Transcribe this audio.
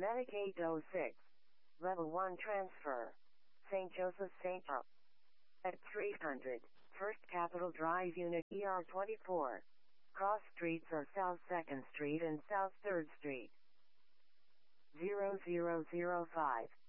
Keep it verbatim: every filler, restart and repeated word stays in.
Medicaid oh six. Level one transfer. Saint Joseph Saint Up. At three hundred. First Capitol Drive Unit E R twenty-four. Cross streets are South second Street and South third Street. zero zero zero five.